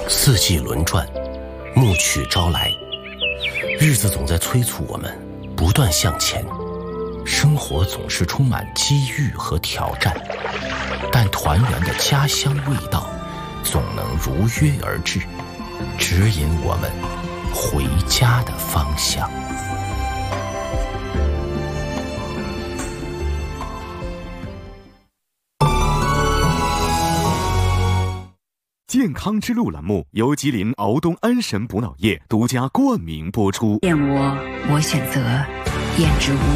四季轮转，暮曲朝来，日子总在催促我们不断向前。生活总是充满机遇和挑战，但团圆的家乡味道总能如约而至，指引我们回家的方向。 健康之路栏目由吉林敖东安神补脑液独家冠名播出。 燕窝，我选择燕之屋。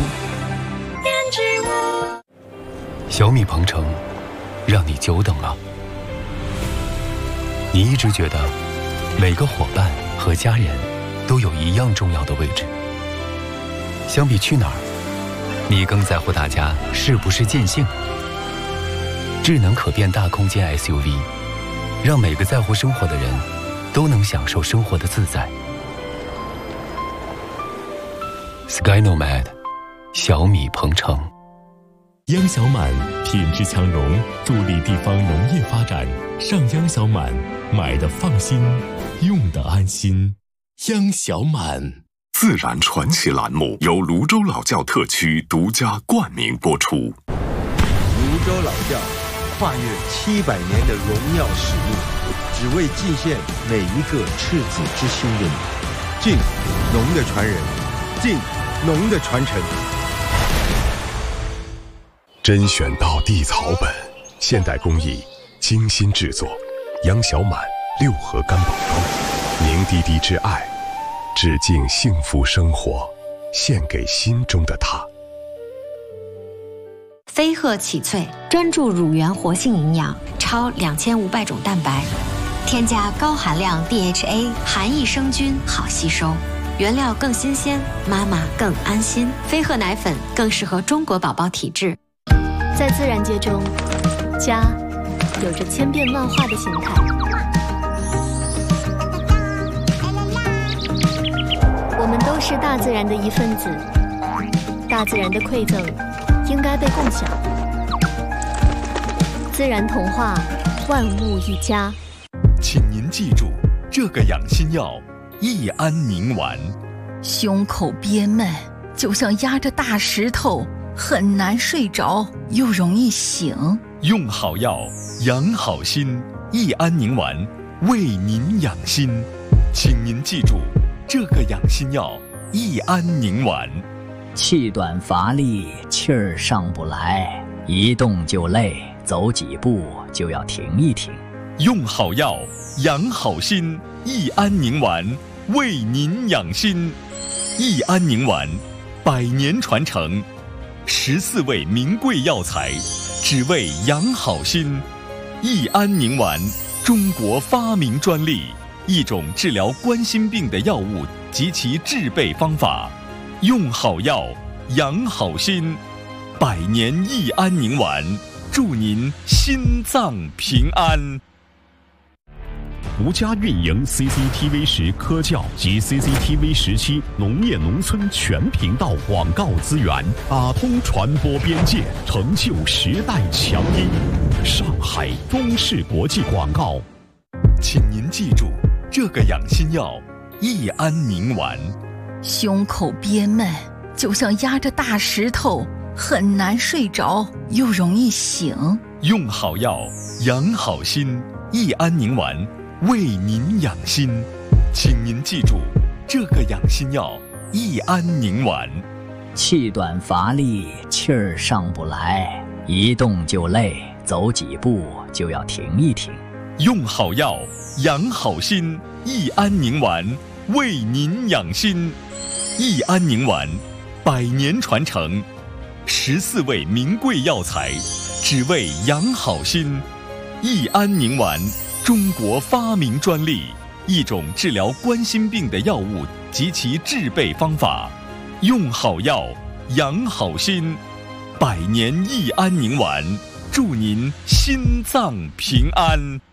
小米鹏程，让你久等了。你一直觉得每个伙伴和家人都有一样重要的位置。相比去哪儿，你更在乎大家是不是尽兴。智能可变大空间 SUV， 让每个在乎生活的人都能享受生活的自在。Sky Nomad， 小米鹏程。 央小满品质强融，助力地方农业发展。上央小满，买的放心，用的安心。央小满。 自然传奇栏目由泸州老窖特区独家冠名播出。 泸州老窖跨越700年的荣耀使命，只为祭献每一个赤子之心的你。敬农的传人，敬农的传承。 甄选到地草本，现代工艺，精心制作。央小满6盒干宝装，凝滴滴之爱，致敬幸福生活，献给心中的他。 飞鹤启萃专注乳源活性营养，超2500种蛋白，添加高含量 DHA， 含益生菌，好吸收。原料更新鲜，妈妈更安心。飞鹤奶粉更适合中国宝宝体质。 在自然界中，家有着千变万化的形态。我们都是大自然的一份子，大自然的馈赠应该被共享。自然童话，万物一家。 请您记住这个养心药：益安宁丸。 胸口憋闷，就像压着大石头，很难睡着，又容易醒。 用好药，养好心。益安宁丸，为您养心。请您记住这个养心药：益安宁丸。 气短乏力，气儿上不来，一动就累，走几步就要停一停。 用好药，养好心。益安宁丸，为您养心。益安宁丸，100年传承，14味名贵药材，只为养好心。益安宁丸，中国发明专利，一种治疗冠心病的药物及其制备方法。用好药，养好心。100年益安宁丸，祝您心脏平安。 独家运营 CCTV10科教及 CCTV17农业农村全频道广告资源，打通传播边界，成就时代强音。上海中视国际广告。 请您记住这个养心药：益安宁丸。 胸口憋闷，就像压着大石头，很难睡着，又容易醒。 用好药，养好心。益安宁丸，为您养心。请您记住这个养心药：益安宁丸。 气短乏力，气儿上不来，一动就累，走几步就要停一停。 用好药，养好心。益安宁丸，为您养心。益安宁丸，100年传承，14味名贵药材，只为养好心。益安宁丸，中国发明专利，一种治疗冠心病的药物及其制备方法。用好药，养好心。100年益安宁丸，祝您心脏平安。